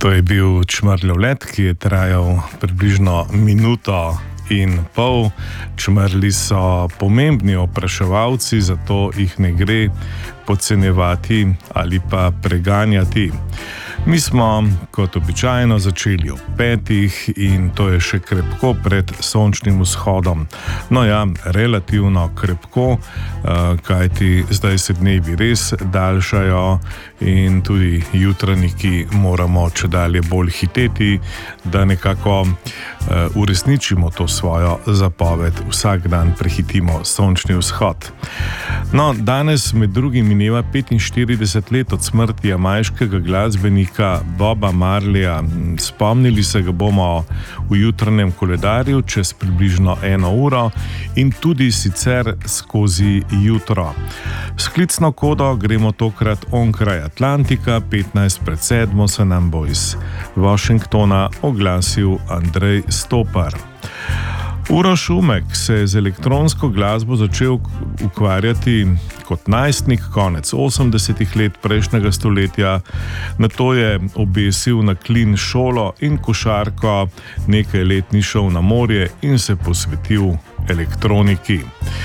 To je bil Čmrljev let, ki je trajal približno minuto in pol. Čmrlji so pomembni opraševalci, zato jih ne gre podcenjevati ali pa preganjati. Mi smo, kot običajno, začeli ob 5 in to je še krepko pred sončnim vzhodom. No ja, relativno krepko, kajti zdaj se dnevi res daljšajo in tudi jutranjiki moramo čedalje bolj hiteti, da nekako uresničimo to svojo zapoved. Vsak dan prehitimo sončni vzhod. No, danes med drugim mineva 45 let od smrti jamajškega glasbenika Boba Marleya. Spomnili se ga bomo v jutranjem koledarju čez približno 1 uro in tudi sicer skozi jutro. S klicno kodo gremo tokrat onkraj Atlantika, 15 pred 7 se nam bo iz Washingtona oglasil Andrej Stopar. Uroš Umek se je z elektronsko glasbo začel ukvarjati kot najstnik konec 80. let prejšnjega stoletja. Nato je obesil na klin šolo in košarko, nekaj let ni šel na morje in se posvetil elektroniki.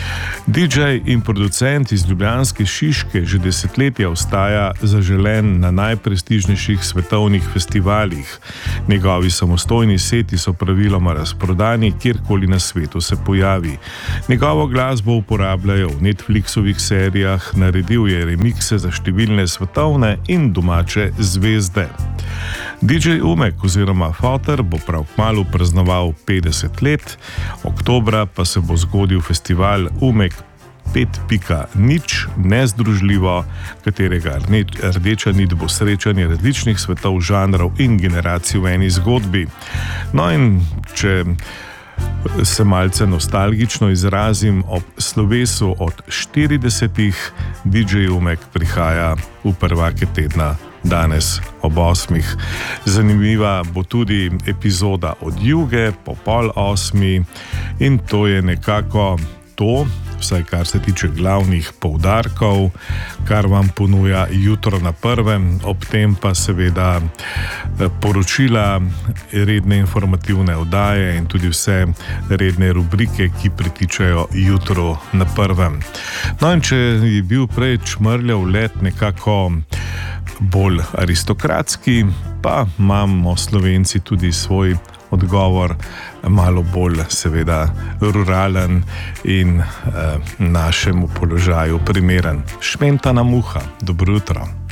DJ in producent iz ljubljanske Šiške že desetletja ostaja zaželen na najprestižnejših svetovnih festivalih. Njegovi samostojni seti so praviloma razprodani, kjerkoli na svetu se pojavi. Njegovo glasbo uporabljajo v Netflixovih serijah, naredil je remikse za številne svetovne in domače zvezde. DJ Umek oziroma Foter bo prav kmalu praznoval 50 let, oktobra pa se bo zgodil festival Umek 5.0 nezdružljivo, katerega rdeča nit bo srečanje različnih svetov, žanrov in generacij v eni zgodbi. No in če se malce nostalgično izrazim, ob slovesu od 40 DJ Umek prihaja v prvake tedna danes ob 8. Zanimiva bo tudi epizoda od juge po 7:30 in to je nekako to, vsaj kar se tiče glavnih poudarkov, kar vam ponuja jutro na prvem, ob tem pa seveda poročila, redne informativne oddaje in tudi vse redne rubrike, ki pritičajo jutro na prvem. No in če je bil prej Čmrljev let nekako bolj aristokratski, pa imamo Slovenci tudi svoj odgovor, malo bolj seveda ruralen in našemu položaju primeren. Šmentana muha, dobro jutro.